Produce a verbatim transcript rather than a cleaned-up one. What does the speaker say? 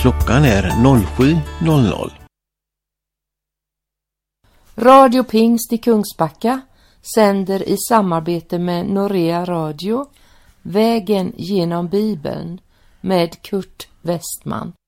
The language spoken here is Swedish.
Klockan är sju noll noll. Radio Pingst i Kungsbacka sänder i samarbete med Norea Radio Vägen genom Bibeln med Kurt Westman.